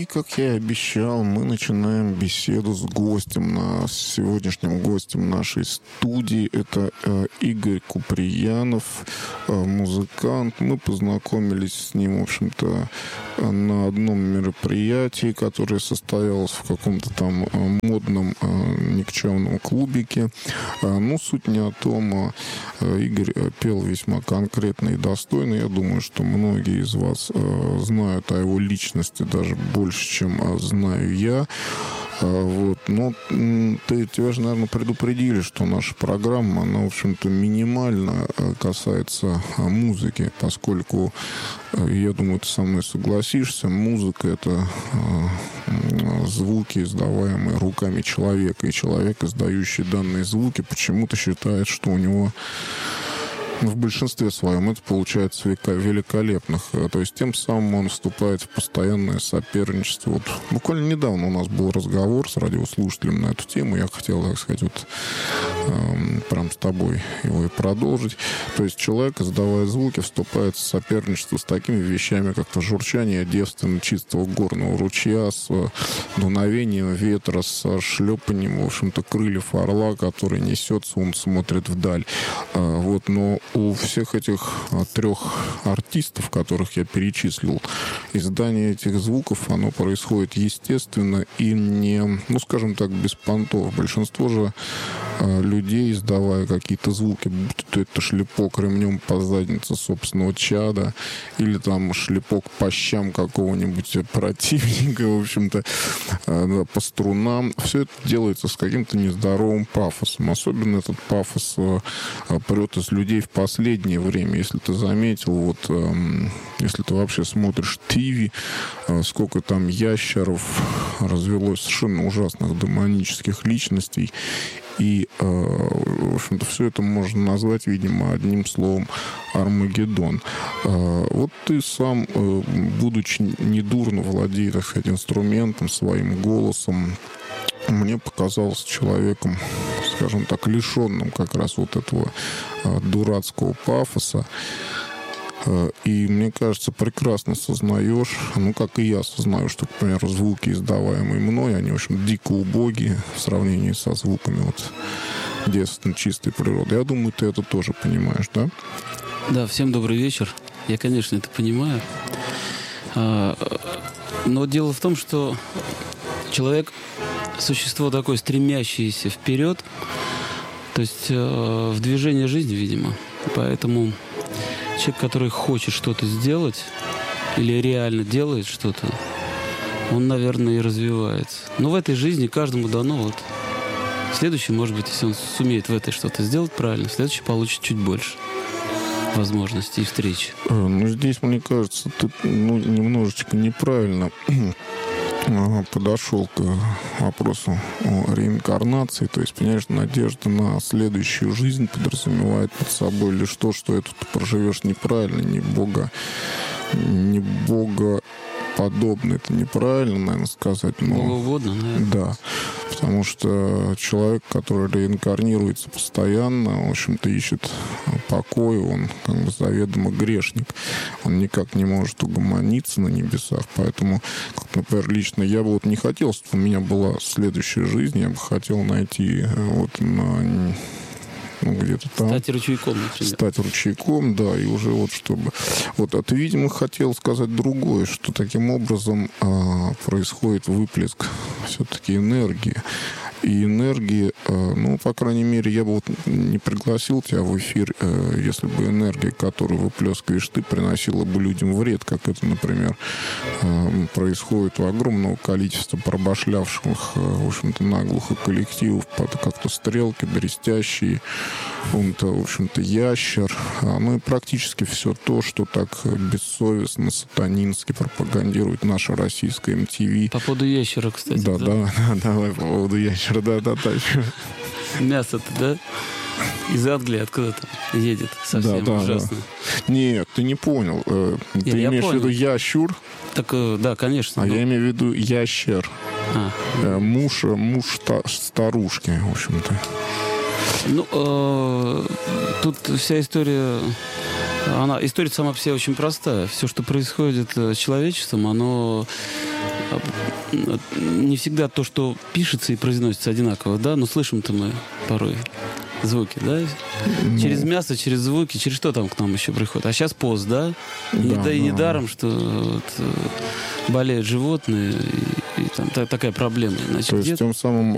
И, как я и обещал, мы начинаем беседу с гостем. С сегодняшним гостем нашей студии. Это Игорь Куприянов, музыкант. Мы познакомились с ним, в общем-то, на одном мероприятии, которое состоялось в каком-то там модном никчемном клубике. Но суть не о том. Игорь пел весьма конкретно и достойно. Я думаю, что многие из вас знают о его личности даже больше, чем знаю я. Вот. Но тебя же, наверное, предупредили, что наша программа, она, в общем-то, минимально касается музыки, поскольку, я думаю, ты со мной согласишься, музыка — это звуки, издаваемые руками человека, и человек, издающий данные звуки, почему-то считает, что у него в большинстве своем это получается великолепных. То есть тем самым он вступает в постоянное соперничество. Вот буквально недавно у нас был разговор с радиослушателем на эту тему. Я хотел, так сказать, вот прям с тобой его и продолжить. То есть человек, издавая звуки, вступает в соперничество с такими вещами, как журчание девственно чистого горного ручья, с дуновением ветра, с шлепанием, в общем-то, крыльев орла, который несется, он смотрит вдаль. Вот, но у всех этих трех артистов, которых я перечислил, издание этих звуков, оно происходит естественно и не, скажем так, без понтов. Большинство же людей, издавая какие-то звуки, будь то это шлепок ремнем по заднице собственного чада или там шлепок по щам какого-нибудь противника, в общем-то, по струнам, все это делается с каким-то нездоровым пафосом. Особенно этот пафос прет из людей в последнее время. Если ты заметил, вот если ты вообще смотришь ТВ, сколько там ящеров развелось, совершенно ужасных демонических личностей. И, в общем-то, все это можно назвать, видимо, одним словом — Армагеддон. Вот ты сам, будучи недурно владея, так сказать, инструментом, своим голосом, мне показался человеком, скажем так, лишенным как раз вот этого дурацкого пафоса. И, мне кажется, прекрасно сознаешь, как и я осознаю, что, к примеру, звуки, издаваемые мной, они, в общем, дико убогие в сравнении со звуками вот девственно чистой природы. Я думаю, ты это тоже понимаешь, да? Да, всем добрый вечер. Я, конечно, это понимаю. Но дело в том, что человек — существо такое, стремящееся вперед, то есть в движении жизни, видимо. Поэтому человек, который хочет что-то сделать или реально делает что-то, он, наверное, и развивается. Но в этой жизни каждому дано вот. Следующий, может быть, если он сумеет в этой что-то сделать правильно, следующий получит чуть больше возможностей и встреч. Здесь, мне кажется, ты немножечко неправильно подошел к вопросу о реинкарнации. То есть, понимаешь, надежда на следующую жизнь подразумевает под собой лишь то, что это ты проживешь неправильно, не богоподобно. Это неправильно, наверное, сказать. Но богоугодно, наверное. Да. Потому что человек, который реинкарнируется постоянно, в общем-то, ищет покой, он как бы заведомо грешник. Он никак не может угомониться на небесах. Поэтому, как, например, лично я бы вот не хотел, чтобы у меня была следующая жизнь. Я бы хотел найти вот где-то там. Стать ручейком, например. Стать ручейком, да, и уже вот чтобы... Вот, а ты, видимо, хотел сказать другое, что таким образом происходит выплеск все-таки энергии. И энергии, по крайней мере, я бы вот не пригласил тебя в эфир, если бы энергия, которую выплескиваешь ты, приносила бы людям вред, как это, например, происходит у огромного количества пробашлявших, в общем-то, наглухо коллективов, как-то стрелки, берестящие, в общем-то, ящер, и практически все то, что так бессовестно, сатанински пропагандирует наша российская МТВ. По поводу ящера, кстати. Да, давай по поводу ящера. Да. Мясо-то, да? Из Англии откуда-то едет совсем ужасно. Да. Нет, ты не понял. Ты имеешь в виду ящур? Так, да, конечно. Я имею в виду ящер. Муж старушки, в общем-то. Тут вся история... История сама по себе очень простая. Все, что происходит с человечеством, оно не всегда то, что пишется и произносится одинаково, да, но слышим-то мы порой звуки, да? Через мясо, через звуки, через что там к нам еще приходит? А сейчас пост, да? И недаром, что вот, болеют животные, и там такая проблема. Значит, то есть тем самым